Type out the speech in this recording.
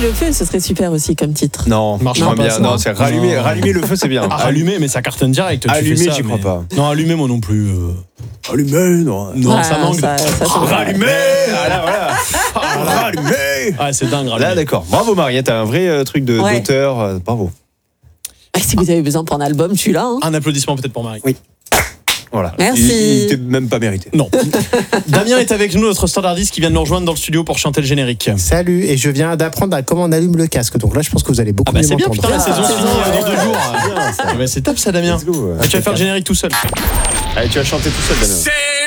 le feu, ce serait super aussi comme titre. Non, Marche moins pas, bien. ça. Non, c'est rallumer le feu, c'est bien. Allumer, mais ça cartonne direct. Tu Allumer, fais ça, j'y crois pas. Non, allumer, moi non plus. Allumer, non. Non, Ah, ça manque. ça Rallumer. Voilà. Rallumer. Ah, c'est dingue. Là, rallumer. d'accord. Bravo, Marie. T'as un vrai truc Ouais. d'auteur. Bravo. Si vous avez besoin pour un album, je suis là. Hein. Un applaudissement peut-être pour Marie. Oui. Voilà. Merci. Il était même pas mérité. Non. Damien est avec nous, notre standardiste qui vient de nous rejoindre dans le studio pour chanter le générique. Salut, et je viens d'apprendre à comment on allume le casque. Donc là, je pense que vous allez beaucoup Ah bah mieux c'est bien, m'entendre. putain, la saison se finit dans 2 jours. Bien, ça. Ah bah c'est top ça, Damien. Let's go. Tu vas faire le générique tout seul. Allez, tu vas chanter tout seul, Damien. C'est